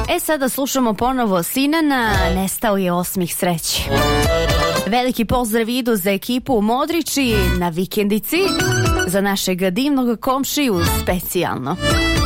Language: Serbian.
Sada slušamo ponovo Sinana, nestao je osmih sreći. Veliki pozdrav idu za ekipu u Modrići na vikendici, za našeg divnog komšiju specijalno.